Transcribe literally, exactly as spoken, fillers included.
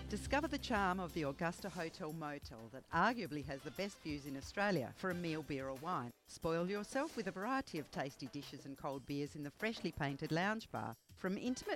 Discover the charm of the Augusta Hotel Motel that arguably has the best views in Australia for a meal, beer or wine. Spoil yourself with a variety of tasty dishes and cold beers in the freshly painted lounge bar. From intimate